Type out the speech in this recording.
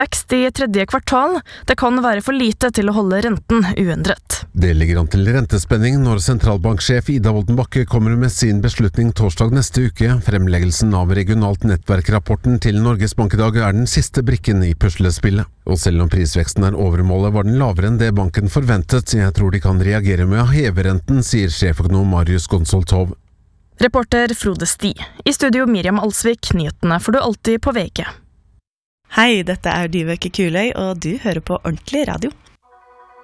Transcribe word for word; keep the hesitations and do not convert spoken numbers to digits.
Vekst i tredje kvartal. Det kan være for lite til å holde renten uendret. Det ligger an til rentespenning når sentralbanksjef Ida Wolden Bakke kommer med sin beslutning torsdag neste uke. Fremleggelsen av regionalt nettverkrapporten til Norges Bank i dag er den siste brikken i puslespillet. Og selv om prisveksten er overmålet, var den lavere enn det banken forventet. Jeg tror de kan reagere med å heve renten, sier sjeføkonom Marius Gonsoltov. Reporter Frode Sti. I studio Miriam Alsvik, nyhetene får du alltid på V G. Hei, dette er Dyveke Kuløy, og du hører på Ordentlig Radio.